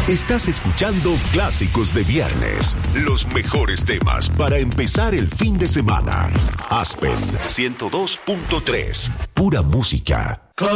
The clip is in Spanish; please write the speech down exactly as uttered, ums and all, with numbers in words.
Estás escuchando Clásicos de Viernes. Los mejores temas para empezar el fin de semana. Aspen ciento dos punto tres. Pura música.